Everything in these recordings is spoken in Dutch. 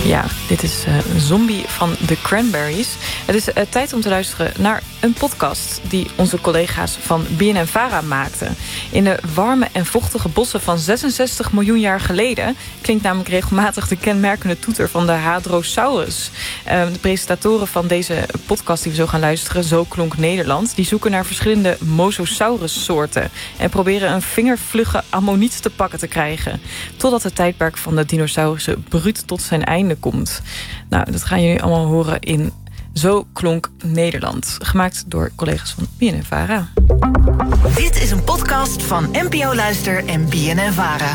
Ja, dit is Zombie van The Cranberries. Het is tijd om te luisteren naar een podcast die onze collega's van BNNVARA maakten. In de warme en vochtige bossen van 66 miljoen jaar geleden klinkt namelijk regelmatig de kenmerkende toeter van de Hadrosaurus. De presentatoren van deze podcast die we zo gaan luisteren, Zo klonk Nederland, die zoeken naar verschillende Mosasaurus-soorten en proberen een vingervlugge ammoniet te pakken te krijgen, totdat het tijdperk van de dinosaurussen bruut tot zijn einde komt. Nou, dat gaan jullie allemaal horen in Zo klonk Nederland. Gemaakt door collega's van BNNVARA. Dit is een podcast van NPO Luister en BNNVARA.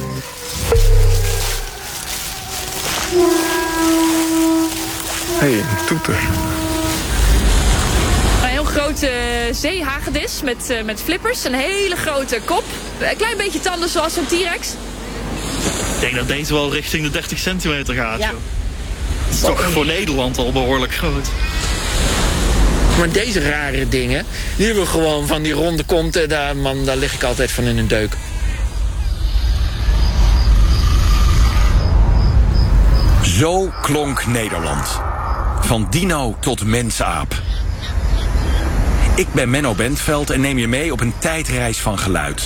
Hey, een toeter. Een heel grote zeehagedis met flippers. Een hele grote kop. Een klein beetje tanden zoals een T-Rex. Ik denk dat deze wel richting de 30 centimeter gaat. Ja. Joh. Dat is toch voor Nederland al behoorlijk groot. Maar deze rare dingen, die hebben gewoon van die ronde kont. Daar lig ik altijd van in een deuk. Zo klonk Nederland. Van dino tot mensaap. Ik ben Menno Bentveld en neem je mee op een tijdreis van geluid.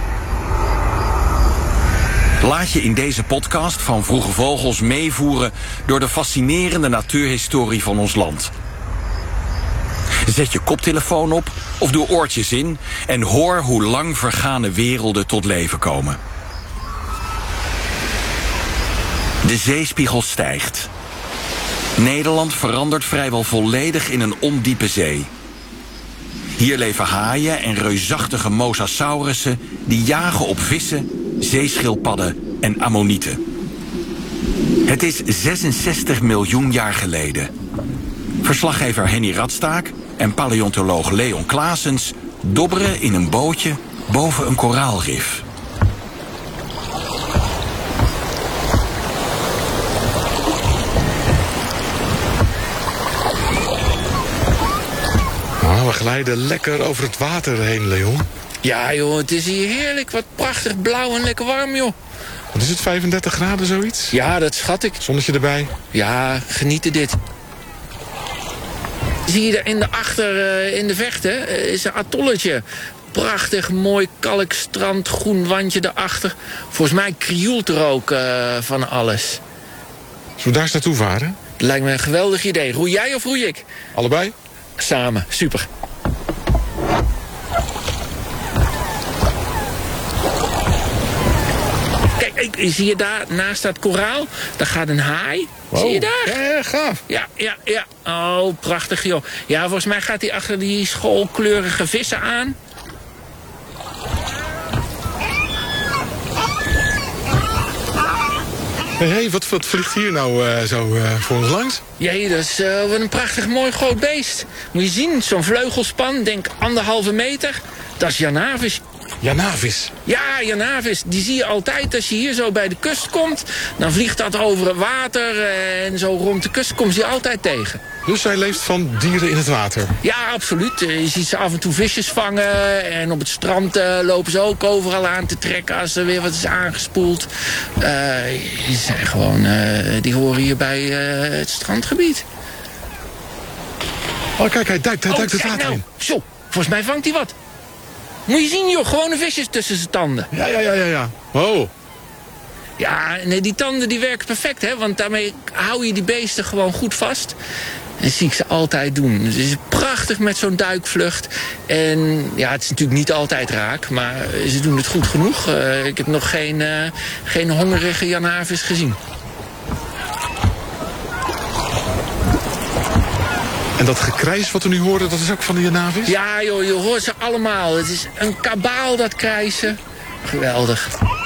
Laat je in deze podcast van Vroege Vogels meevoeren door de fascinerende natuurhistorie van ons land. Zet je koptelefoon op of doe oortjes in en hoor hoe lang vergane werelden tot leven komen. De zeespiegel stijgt. Nederland verandert vrijwel volledig in een ondiepe zee. Hier leven haaien en reusachtige mosasaurussen die jagen op vissen, zeeschildpadden en ammonieten. Het is 66 miljoen jaar geleden. Verslaggever Henny Radstaak en paleontoloog Leon Claessens dobberen in een bootje boven een koraalrif. We glijden lekker over het water heen, Leon. Ja joh, het is hier heerlijk. Wat prachtig blauw en lekker warm joh. Wat is het, 35 graden zoiets? Ja, dat schat ik. Zonnetje erbij. Ja, genieten dit. Zie je daar achter in de vechten is een atolletje. Prachtig, mooi kalkstrand, groen wandje daarachter. Volgens mij krioelt er ook van alles. Zullen we daar eens naartoe varen? Dat lijkt me een geweldig idee. Roei jij of roei ik? Allebei? Samen, super. Kijk, zie je daar naast dat koraal? Daar gaat een haai. Wow. Zie je daar? Ja, gaaf. Ja. Oh, prachtig joh. Ja, volgens mij gaat hij achter die schoolkleurige vissen aan. Hé, wat vliegt hier nou zo voor ons langs? Jee, dat is wat een prachtig mooi groot beest. Moet je zien, zo'n vleugelspan, denk 1,5 meter. Dat is Janavis. Janavis. Ja, Janavis. Die zie je altijd als je hier zo bij de kust komt. Dan vliegt dat over het water en zo rond de kust komt ze altijd tegen. Dus zij leeft van dieren in het water? Ja, absoluut. Je ziet ze af en toe visjes vangen. En op het strand lopen ze ook overal aan te trekken als er weer wat is aangespoeld. Die zijn gewoon, die horen hier bij het strandgebied. Oh, kijk, hij duikt het water nou. in. Zo, volgens mij vangt hij wat. Moet je zien, joh, gewone visjes tussen zijn tanden. Ja. Oh. Ja, nee, die tanden die werken perfect, hè. Want daarmee hou je die beesten gewoon goed vast. En dat zie ik ze altijd doen. Het is prachtig met zo'n duikvlucht. En ja, het is natuurlijk niet altijd raak, maar ze doen het goed genoeg. Ik heb nog geen hongerige Janavis gezien. En dat gekrijs wat we nu hoorden, dat is ook van de Janavis? Ja, joh, je hoort ze allemaal. Het is een kabaal, dat krijsen. Geweldig.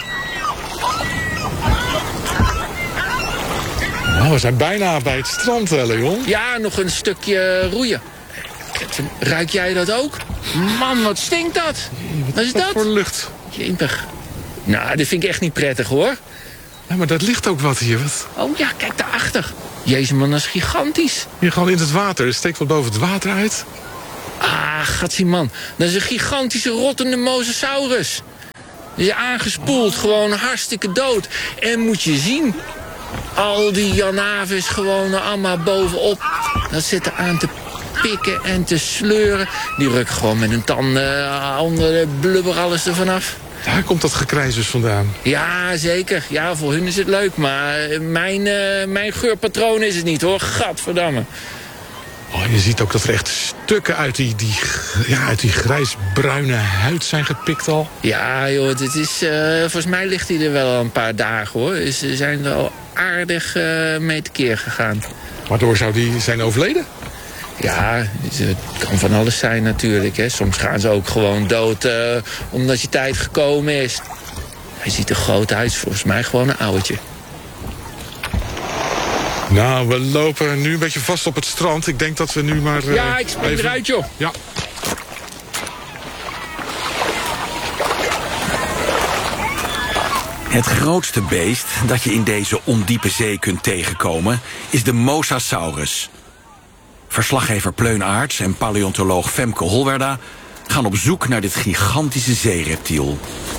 Nou, we zijn bijna bij het strand, Leon. Ja, nog een stukje roeien. Ruik jij dat ook? Man, wat stinkt dat? Wat is dat? Voor lucht? Jempig. Nou, dat vind ik echt niet prettig, hoor. Ja, maar dat ligt ook wat hier. Wat? Oh ja, kijk daarachter. Jezus man, dat is gigantisch. Hier gewoon in het water. Er steekt wat boven het water uit. Ah, gatsie man. Dat is een gigantische rottende mosasaurus. Die is aangespoeld, gewoon hartstikke dood. En moet je zien, al die Janavis gewoon allemaal bovenop. Dat zit er aan te pikken en te sleuren. Die rukken gewoon met hun tanden onder de blubber alles ervan af. Daar komt dat gekrijs dus vandaan. Ja, zeker. Ja, voor hun is het leuk. Maar mijn geurpatroon is het niet, hoor. Gadverdamme. Oh, je ziet ook dat er echt stukken uit die grijsbruine huid zijn gepikt al. Ja, joh, dit is, volgens mij ligt hij er wel al een paar dagen, hoor. Ze zijn er al aardig mee tekeer gegaan. Waardoor zou die zijn overleden? Ja, het kan van alles zijn natuurlijk. Hè. Soms gaan ze ook gewoon dood omdat je tijd gekomen is. Hij ziet er groot uit, volgens mij gewoon een ouwtje. Nou, we lopen nu een beetje vast op het strand. Ik denk dat we nu maar... ja, ik spring eruit, joh. Ja. Het grootste beest dat je in deze ondiepe zee kunt tegenkomen is de Mosasaurus. Verslaggever Pleun Aerts en paleontoloog Femke Holwerda gaan op zoek naar dit gigantische zeereptiel.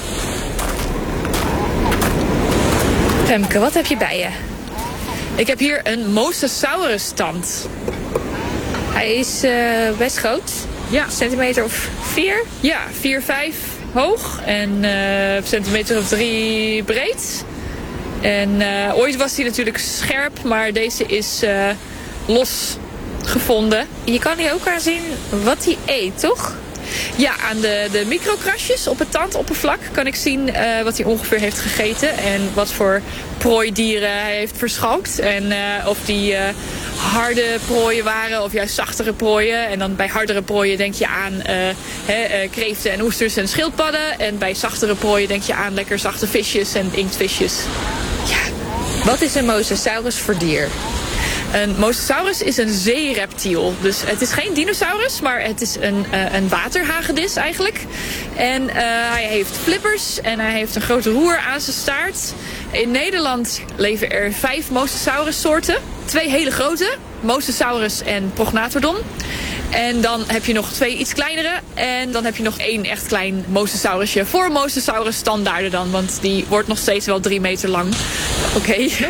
Femke, wat heb je bij je? Ik heb hier een Mosasaurus-tand. Hij is best groot. Ja. Centimeter of 4? Ja, 4, 5 hoog en centimeter of 3 breed. En ooit was hij natuurlijk scherp, maar deze is los gevonden. Je kan hier ook aan zien wat hij eet, toch? Ja, aan de microkrasjes op het tandoppervlak kan ik zien wat hij ongeveer heeft gegeten. En wat voor prooidieren hij heeft verschalkt. En of die harde prooien waren of juist zachtere prooien. En dan bij hardere prooien denk je aan kreeften en oesters en schildpadden. En bij zachtere prooien denk je aan lekker zachte visjes en inktvisjes. Ja, wat is een Mosasaurus voor dier? Een Mosasaurus is een zeereptiel. Dus het is geen dinosaurus, maar het is een waterhagedis eigenlijk. En hij heeft flippers en hij heeft een grote roer aan zijn staart. In Nederland leven er 5 Mosasaurus soorten. 2 hele grote, Mosasaurus en Prognathodon. En dan heb je nog 2 iets kleinere. En dan heb je nog 1 echt klein Mosasaurusje. Voor Mosasaurus standaarden dan. Want die wordt nog steeds wel 3 meter lang. Oké.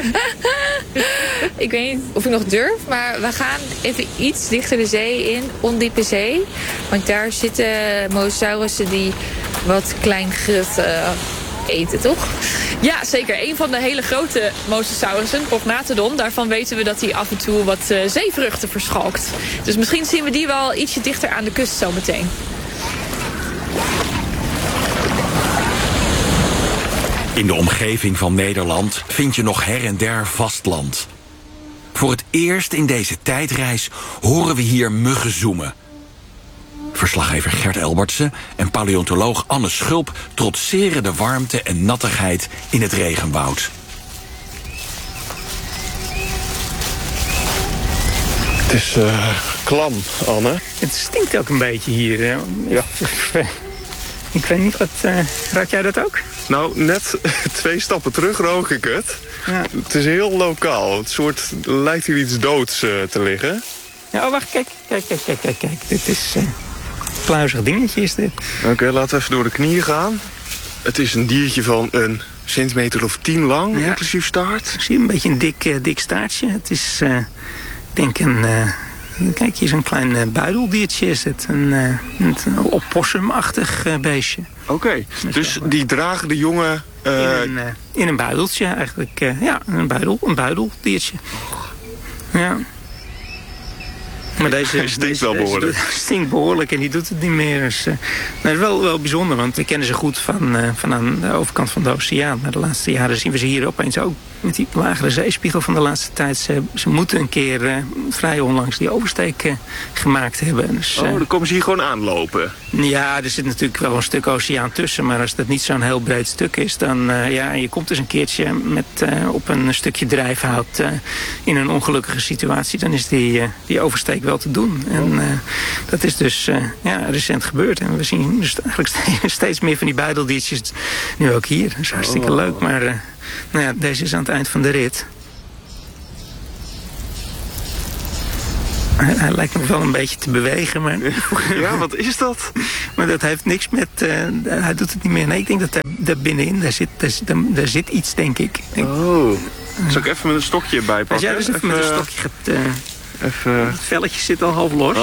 Ik weet niet of ik nog durf. Maar we gaan even iets dichter de zee in. Ondiepe zee. Want daar zitten Mosasaurussen die wat klein grut eten, toch? Ja, zeker. Een van de hele grote Mosasaurussen, Prognathodon, daarvan weten we dat hij af en toe wat zeevruchten verschalkt. Dus misschien zien we die wel ietsje dichter aan de kust zometeen. In de omgeving van Nederland vind je nog her en der vastland. Voor het eerst in deze tijdreis horen we hier muggen zoemen. Verslaggever Gert Elbertsen en paleontoloog Anne Schulp trotseren de warmte en nattigheid in het regenwoud. Het is klam, Anne. Het stinkt ook een beetje hier. Ja. Ik weet niet, ruik jij dat ook? Nou, net 2 stappen terug rook ik het. Ja. Het is heel lokaal. Het lijkt hier iets doods te liggen. Ja, oh, wacht, kijk. Dit is een pluizig dingetje is dit. Oké, laten we even door de knieën gaan. Het is een diertje van een centimeter of 10 lang, ja. Inclusief staart. Ik zie een beetje een dik staartje. Het is, ik denk kijk, hier is een klein buideldiertje is het. Een opossumachtig beestje. Oké, dus die dragen de jongen... In een buideltje eigenlijk. Ja, een buideldiertje. Ja. Maar deze stinkt wel behoorlijk. Stinkt behoorlijk en die doet het niet meer. Dus, dat is wel bijzonder, want we kennen ze goed van aan de overkant van de oceaan. Maar de laatste jaren zien we ze hier opeens ook. Met die lagere zeespiegel van de laatste tijd. Ze moeten een keer vrij onlangs die oversteek gemaakt hebben. Dus, dan komen ze hier gewoon aanlopen? Ja, er zit natuurlijk wel een stuk oceaan tussen. Maar als dat niet zo'n heel breed stuk is, dan je komt dus een keertje op een stukje drijfhout in een ongelukkige situatie. Dan is die oversteek wel te doen. En dat is dus recent gebeurd. En we zien dus eigenlijk steeds meer van die buideldiertjes nu ook hier. Dat is hartstikke leuk. Maar deze is aan het eind van de rit. Hij lijkt nog wel een beetje te bewegen, maar... Ja, wat is dat? Maar dat heeft niks met... hij doet het niet meer. Nee, ik denk dat daar binnenin, daar zit iets, denk ik. Oh. Zal ik even met een stokje erbij pakken? Als jij dus even met een stokje gaat... Het velletje zit al half los.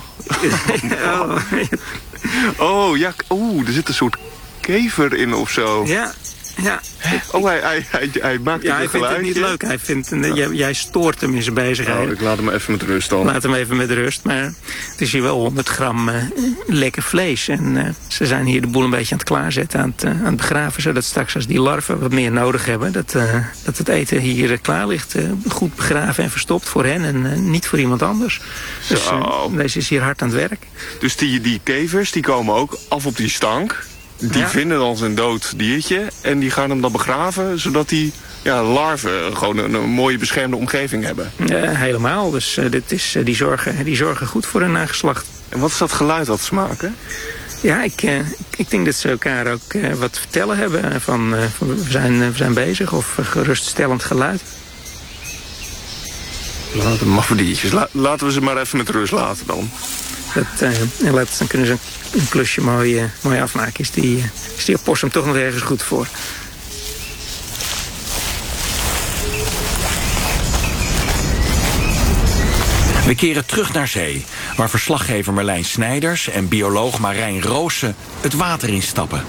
Oh, ja. Er zit een soort kever in of zo. Ja. Oh, hij maakt ja, hij vindt het niet leuk. Hij vindt, jij stoort hem in zijn bezigheid. Ik laat hem even met rust dan. Laat hem even met rust. Maar het is hier wel 100 gram lekker vlees. En ze zijn hier de boel een beetje aan het klaarzetten, aan het begraven. Zodat straks als die larven wat meer nodig hebben, dat het eten hier klaar ligt. Goed begraven en verstopt voor hen en niet voor iemand anders. Dus deze is hier hard aan het werk. Dus die kevers die komen ook af op die stank. Die vinden dan zijn dood diertje en die gaan hem dan begraven, zodat die larven gewoon een mooie beschermde omgeving hebben. Helemaal, dus die zorgen goed voor hun nageslacht. En wat is dat geluid dat ze maken? Ja, ik denk dat ze elkaar ook wat vertellen hebben van we zijn bezig of geruststellend geluid. Laten maar diertjes. Laten we ze maar even met rust laten dan. Dan kunnen ze een klusje mooi afmaken. Is die opossum toch nog ergens goed voor? We keren terug naar zee, waar verslaggever Merlijn Snijders en bioloog Marijn Roosen het water instappen.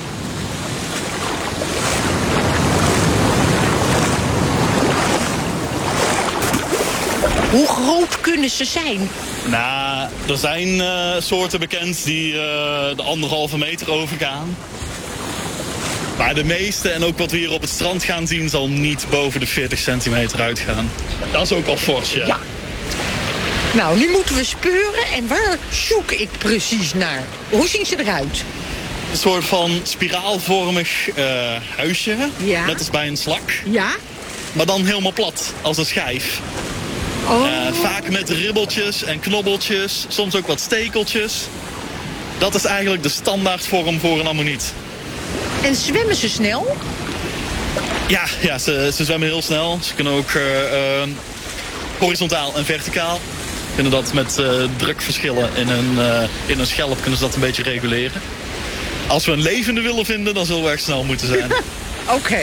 Hoe groot kunnen ze zijn? Nou, er zijn soorten bekend die de 1,5 meter overgaan. Maar de meeste, en ook wat we hier op het strand gaan zien, zal niet boven de 40 centimeter uitgaan. Dat is ook al fors, ja. Nou, nu moeten we speuren. En waar zoek ik precies naar? Hoe zien ze eruit? Een soort van spiraalvormig huisje. Ja. Net als bij een slak. Ja. Maar dan helemaal plat, als een schijf. Vaak met ribbeltjes en knobbeltjes, soms ook wat stekeltjes. Dat is eigenlijk de standaardvorm voor een ammoniet. En zwemmen ze snel? Ja, ze zwemmen heel snel. Ze kunnen ook horizontaal en verticaal. Kunnen dat met drukverschillen in een schelp kunnen ze dat een beetje reguleren. Als we een levende willen vinden, dan zullen we echt snel moeten zijn. Oké.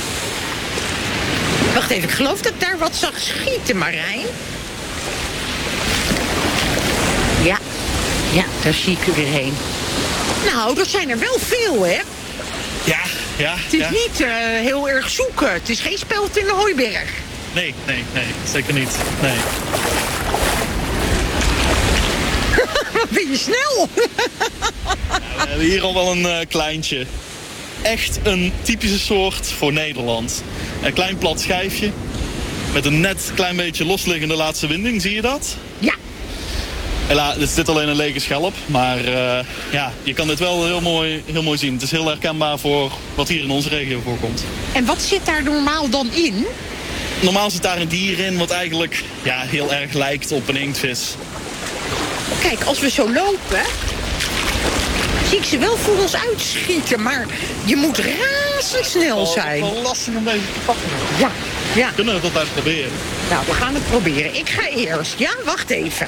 Wacht even, ik geloof dat ik daar wat zag schieten, Marijn. Ja, daar zie ik er weer heen. Nou, er zijn er wel veel, hè? Ja. Het is niet heel erg zoeken. Het is geen speld in de hooiberg. Nee, zeker niet. Nee. Wat ben je snel? We hebben hier al wel een kleintje. Echt een typische soort voor Nederland. Een klein plat schijfje. Met een net klein beetje losliggende laatste winding, zie je dat? Ja. Het is dit alleen een lege schelp, maar je kan dit wel heel mooi zien. Het is heel herkenbaar voor wat hier in onze regio voorkomt. En wat zit daar normaal dan in? Normaal zit daar een dier in wat eigenlijk heel erg lijkt op een inktvis. Kijk, als we zo lopen, zie ik ze wel voor ons uitschieten, maar je moet razendsnel zijn. Het is wel lastig om deze te pakken. Ja. Kunnen we dat uit proberen? Nou, we gaan het proberen. Ik ga eerst. Ja, wacht even.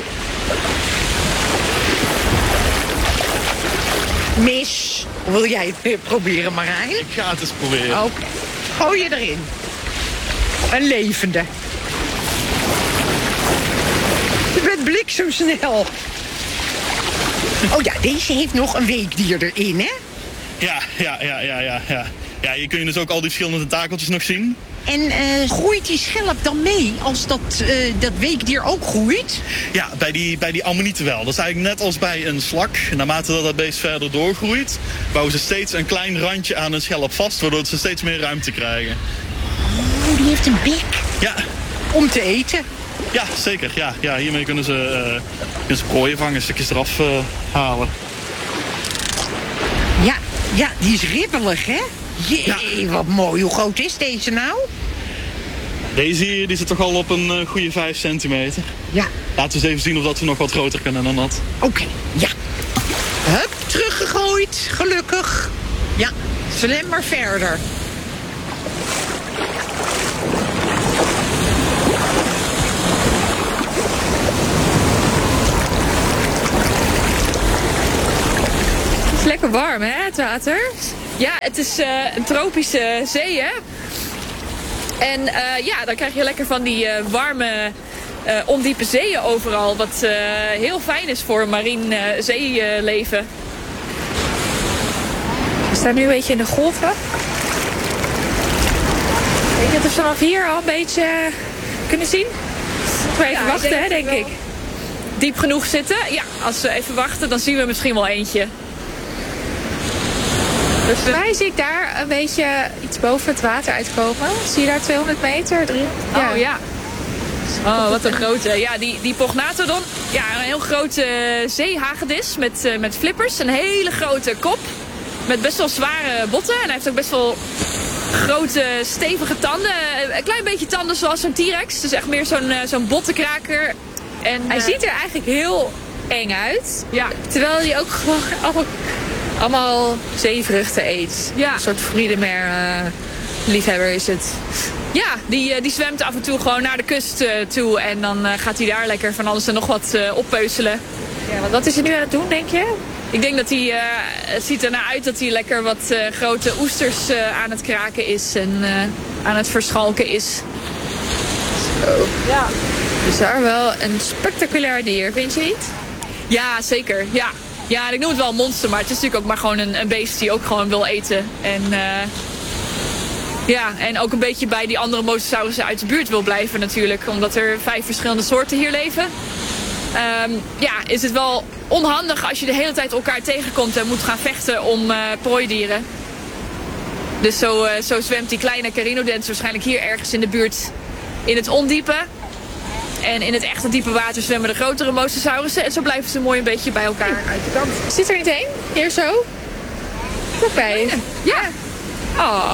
Mis. Wil jij het proberen, Marijn? Ik ga het eens proberen. Oké. Gooi je erin. Een levende. Je bent bliksemsnel. Oh ja, deze heeft nog een weekdier erin, hè? Ja, hier kun je dus ook al die verschillende tentakeltjes nog zien. En groeit die schelp dan mee als dat weekdier ook groeit? Ja, bij die ammonieten wel. Dat is eigenlijk net als bij een slak. Naarmate dat beest verder doorgroeit, bouwen ze steeds een klein randje aan een schelp vast, waardoor ze steeds meer ruimte krijgen. Oh, die heeft een bek. Ja. Om te eten? Ja, zeker. Ja, hiermee kunnen ze prooien vangen, stukjes eraf halen. Ja, die is ribbelig, hè? Jee, wat mooi. Hoe groot is deze nou? Deze hier die zit toch al op een goede 5 centimeter. Ja. Laten we eens even zien of dat we nog wat groter kunnen dan dat. Oké, ja. Hup, teruggegooid. Gelukkig. Ja, zwem maar verder. Het is lekker warm, hè, het water? Ja, het is een tropische zee, hè? En dan krijg je lekker van die warme, ondiepe zeeën overal. Wat heel fijn is voor marien zeeleven. We staan nu een beetje in de golven. Weet je dat we vanaf hier al een beetje kunnen zien? We even wachten, denk ik. Diep genoeg zitten? Ja, als we even wachten, dan zien we misschien wel eentje. Dus volgens mij zie ik daar een beetje iets boven het water uitkomen. Zie je daar 200 meter? Ja. Oh ja. Oh, wat een grote. Ja, die Prognathodon. Ja, een heel grote zeehagedis met flippers. Een hele grote kop. Met best wel zware botten. En hij heeft ook best wel grote, stevige tanden. Een klein beetje tanden zoals zo'n T-Rex. Dus echt meer zo'n bottenkraker. En hij ziet er eigenlijk heel eng uit. Ja. Terwijl hij ook gewoon allemaal zeevruchten eet. Ja. Een soort Friedemer liefhebber is het. Ja, die zwemt af en toe gewoon naar de kust toe. En dan gaat hij daar lekker van alles en nog wat oppeuzelen. Ja, wat is hij nu aan het doen, denk je? Ik denk dat hij, het ziet ernaar uit dat hij lekker wat grote oesters aan het kraken is. En aan het verschalken is. Zo. Ja. Dus daar wel een spectaculair dier, vind je niet? Ja, zeker. Ja. Ja, ik noem het wel een monster, maar het is natuurlijk ook maar gewoon een beest die ook gewoon wil eten. En en ook een beetje bij die andere mosasaurussen uit de buurt wil blijven natuurlijk. Omdat er 5 verschillende soorten hier leven. Is het wel onhandig als je de hele tijd elkaar tegenkomt en moet gaan vechten om prooidieren. Dus zo zwemt die kleine Carinodens waarschijnlijk hier ergens in de buurt in het ondiepe. En in het echte diepe water zwemmen de grotere mosasaurussen. En zo blijven ze mooi een beetje bij elkaar uit de kant. Zit er niet één? Hier zo? Vlakbij. Ja. Oh.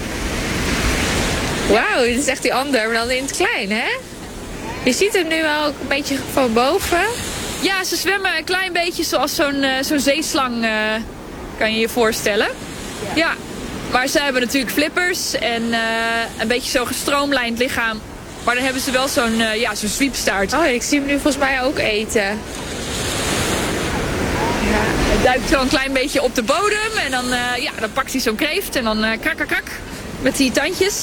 Wauw, dit is echt die ander, maar dan in het klein, hè? Je ziet hem nu wel een beetje van boven. Ja, ze zwemmen een klein beetje zoals zo'n zeeslang, kan je je voorstellen. Ja. Maar ze hebben natuurlijk flippers en een beetje zo'n gestroomlijnd lichaam. Maar dan hebben ze wel zo'n zwiepstaart. Oh, ik zie hem nu volgens mij ook eten. Ja, hij duikt zo een klein beetje op de bodem. En dan pakt hij zo'n kreeft en dan krak. Met die tandjes.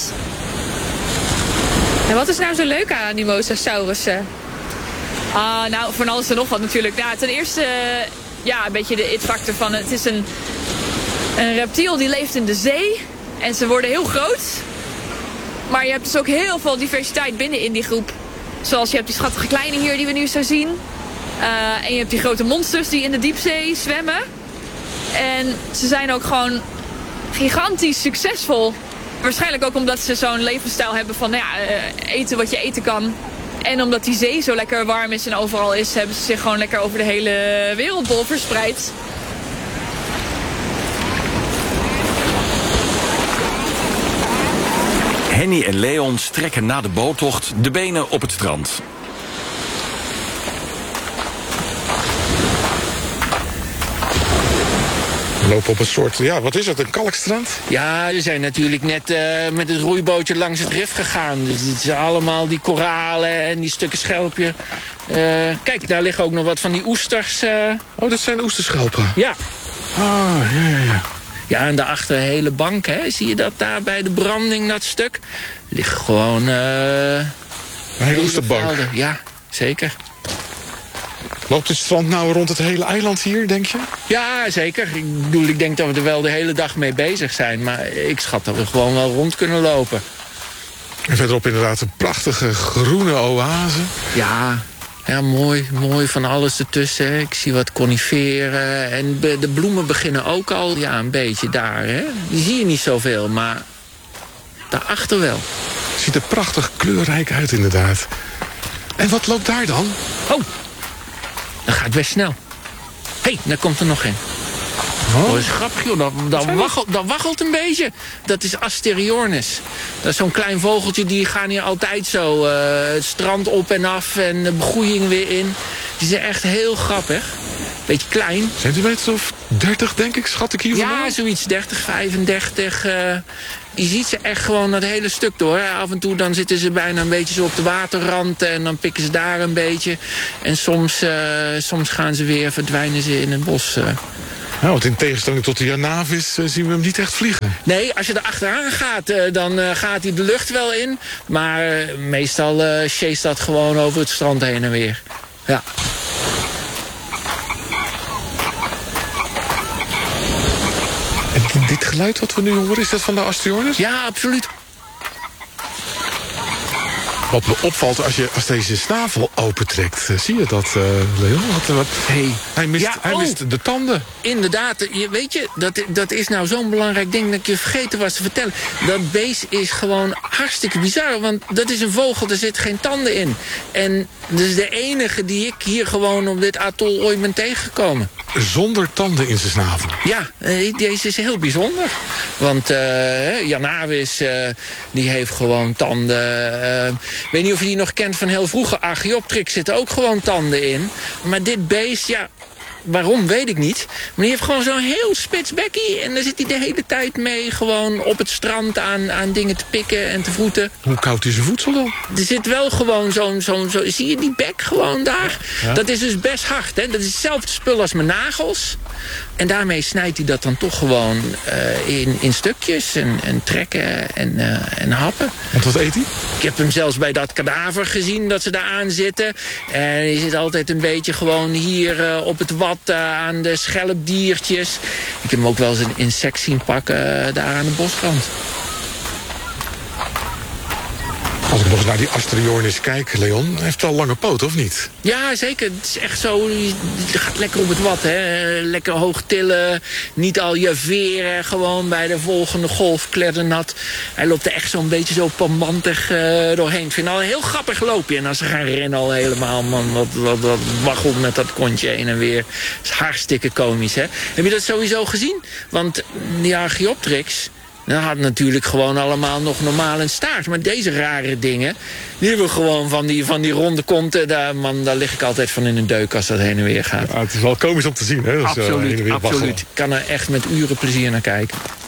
En wat is nou zo leuk aan die mosasaurussen? Nou, van alles en nog wat natuurlijk. Nou, ten eerste, een beetje de it-factor van het is een reptiel die leeft in de zee. En ze worden heel groot. Maar je hebt dus ook heel veel diversiteit binnen in die groep. Zoals je hebt die schattige kleine hier die we nu zo zien. En je hebt die grote monsters die in de diepzee zwemmen. En ze zijn ook gewoon gigantisch succesvol. Waarschijnlijk ook omdat ze zo'n levensstijl hebben van eten wat je eten kan. En omdat die zee zo lekker warm is en overal is, hebben ze zich gewoon lekker over de hele wereldbol verspreid. Henny en Leon strekken na de boottocht de benen op het strand. We lopen op een soort, wat is het, een kalkstrand? Ja, we zijn natuurlijk net met het roeibootje langs het rif gegaan. Dus het is allemaal die koralen en die stukken schelpje. Kijk, daar liggen ook nog wat van die oesters. Oh, dat zijn oesterschelpen? Ja. Ah, ja. Ja, en daarachter een hele bank, hè? Zie je dat daar bij de branding, dat stuk? Ligt gewoon... een hele oesterbank? Ja, zeker. Loopt het strand nou rond het hele eiland hier, denk je? Ja, zeker. Ik denk dat we er wel de hele dag mee bezig zijn. Maar ik schat dat we gewoon wel rond kunnen lopen. En verderop inderdaad een prachtige groene oase. Ja, mooi van alles ertussen. Ik zie wat coniferen. En de bloemen beginnen ook al een beetje daar. Hè? Die zie je niet zoveel, maar daarachter wel. Het ziet er prachtig kleurrijk uit, inderdaad. En wat loopt daar dan? Oh, dat gaat best snel. Hé, daar komt er nog een. Oh, dat is grappig, joh. Dat waggelt een beetje. Dat is Asteriornis. Dat is zo'n klein vogeltje, die gaan hier altijd zo het strand op en af en de begroeiing weer in. Die zijn echt heel grappig. Beetje klein. Centimeters of 30, denk ik, schat ik hier vandaan? Ja, zoiets 30, 35. Je ziet ze echt gewoon dat hele stuk door. Hè. Af en toe dan zitten ze bijna een beetje zo op de waterrand en dan pikken ze daar een beetje. En soms gaan ze weer, verdwijnen ze in het bos. Nou, want in tegenstelling tot de Janavis zien we hem niet echt vliegen. Nee, als je er achteraan gaat, dan gaat hij de lucht wel in. Maar meestal chase dat gewoon over het strand heen en weer. Ja. En dit geluid wat we nu horen, is dat van de Astriornis? Ja, absoluut. Wat me opvalt, als deze snavel opentrekt, zie je dat, Leon? Hij mist de tanden. Inderdaad, weet je, dat is nou zo'n belangrijk ding dat ik je vergeten was te vertellen. Dat beest is gewoon hartstikke bizar, want dat is een vogel, er zit geen tanden in. En dat is de enige die ik hier gewoon op dit atol ooit ben tegengekomen. Zonder tanden in zijn snavel? Ja, deze is heel bijzonder. Want Janavis, die heeft gewoon tanden. Ik weet niet of je die nog kent van heel vroeger. Archaeopteryx zitten ook gewoon tanden in. Maar dit beest, ja, waarom weet ik niet. Maar die heeft gewoon zo'n heel spits bekkie. En daar zit hij de hele tijd mee gewoon op het strand aan dingen te pikken en te vroeten. Hoe koud is zijn voedsel dan? Er zit wel gewoon zo'n zie je die bek gewoon daar? Ja. Dat is dus best hard, hè? Dat is hetzelfde spul als mijn nagels. En daarmee snijdt hij dat dan toch gewoon in stukjes en trekken en happen. Want wat eet hij? Ik heb hem zelfs bij dat kadaver gezien dat ze daar aan zitten. En hij zit altijd een beetje gewoon hier op het wat aan de schelpdiertjes. Ik heb hem ook wel eens een insect zien pakken daar aan de bosrand. Als ik nog eens naar die Astriornis kijk, Leon, heeft wel lange poten, of niet? Ja, zeker. Het is echt zo, je gaat lekker op het wat, hè. Lekker hoog tillen, niet al je veren, gewoon bij de volgende golf kleddernat. Hij loopt er echt zo'n beetje zo pamantig doorheen. Ik vind het al een heel grappig loopje. En als ze gaan rennen al helemaal, man, wat waggelt met dat kontje heen en weer. Dat is hartstikke komisch, hè. Heb je dat sowieso gezien? Want die Archaeopteryx, dat had natuurlijk gewoon allemaal nog normaal een staart. Maar deze rare dingen, die hebben gewoon van die ronde konten. Daar lig ik altijd van in een deuk als dat heen en weer gaat. Ja, het is wel komisch om te zien, hè? Absoluut, absoluut. Ik kan er echt met uren plezier naar kijken.